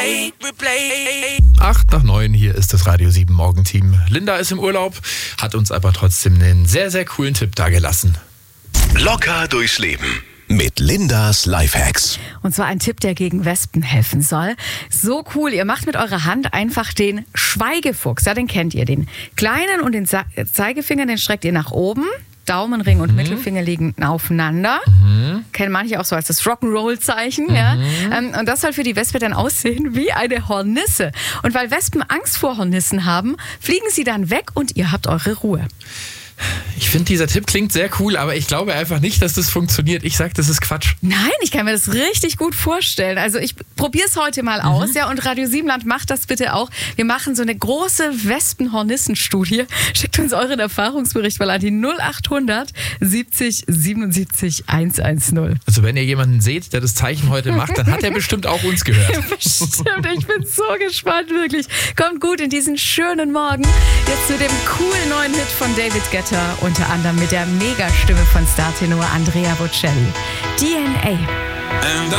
Replay. 8:09, hier ist das Radio 7 Morgenteam. Linda ist im Urlaub, hat uns aber trotzdem einen sehr, sehr coolen Tipp dagelassen. Locker durchs Leben mit Lindas Lifehacks. Und zwar ein Tipp, der gegen Wespen helfen soll. So cool, ihr macht mit eurer Hand einfach den Schweigefuchs. Ja, den kennt ihr. Den kleinen und den Zeigefinger, den streckt ihr nach oben. Daumenring und Mittelfinger liegen aufeinander. Kennen manche auch so als das Rock'n'Roll-Zeichen. Ja? Und das soll für die Wespe dann aussehen wie eine Hornisse. Und weil Wespen Angst vor Hornissen haben, fliegen sie dann weg und ihr habt eure Ruhe. Ich finde, dieser Tipp klingt sehr cool, aber ich glaube einfach nicht, dass das funktioniert. Ich sage, das ist Quatsch. Nein, ich kann mir das richtig gut vorstellen. Also ich probiere es heute mal aus. Ja, und Radio Siebenland macht das bitte auch. Wir machen so eine große Wespen-Hornissen-Studie. Schickt uns euren Erfahrungsbericht mal an die 0800 70 77 110. Also wenn ihr jemanden seht, der das Zeichen heute macht, dann hat er bestimmt auch uns gehört. Bestimmt, ich bin so gespannt, wirklich. Kommt gut in diesen schönen Morgen. Jetzt zu dem coolen neuen Hit von David Guetta. Unter anderem mit der Megastimme von Startenor Andrea Bocelli. DNA.